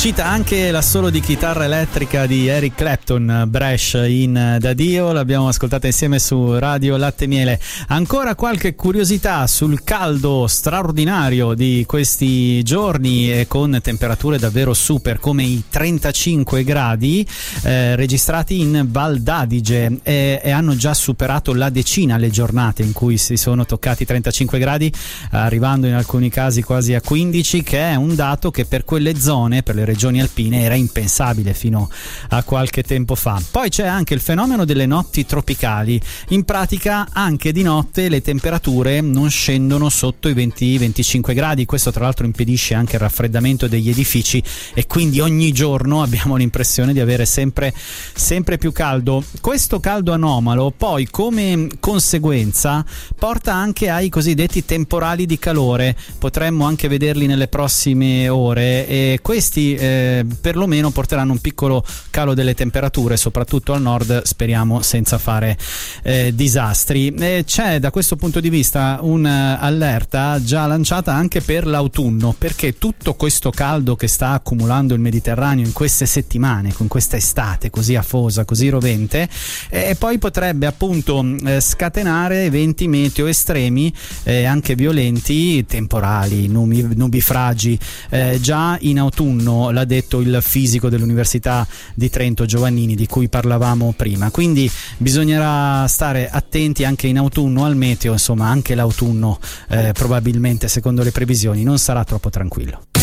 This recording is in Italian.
Uscita anche l'assolo di chitarra elettrica di Eric Clapton, Bresh in Da Dio, l'abbiamo ascoltata insieme su Radio Latte Miele. Ancora qualche curiosità sul caldo straordinario di questi giorni e con temperature davvero super come i 35 gradi registrati in Val d'Adige e hanno già superato la decina le giornate in cui si sono toccati i 35 gradi, arrivando in alcuni casi quasi a 15, che è un dato che per quelle zone, per le regioni alpine, era impensabile fino a qualche tempo fa. Poi c'è anche il fenomeno delle notti tropicali. In pratica anche di notte le temperature non scendono sotto i 20-25 gradi. Questo tra l'altro impedisce anche il raffreddamento degli edifici e quindi ogni giorno abbiamo l'impressione di avere sempre più caldo. Questo caldo anomalo poi come conseguenza porta anche ai cosiddetti temporali di calore. Potremmo anche vederli nelle prossime ore e questi perlomeno porteranno un piccolo calo delle temperature, soprattutto al nord, speriamo senza fare disastri. C'è da questo punto di vista un'allerta già lanciata anche per l'autunno, perché tutto questo caldo che sta accumulando il Mediterraneo in queste settimane, con questa estate così afosa, così rovente, e poi potrebbe appunto scatenare eventi meteo estremi, anche violenti, temporali, nubifragi, già in autunno, l'ha detto il fisico dell'Università di Trento Giovannini, di cui parlavamo prima. Quindi bisognerà stare attenti anche in autunno al meteo, insomma anche l'autunno probabilmente, secondo le previsioni, non sarà troppo tranquillo.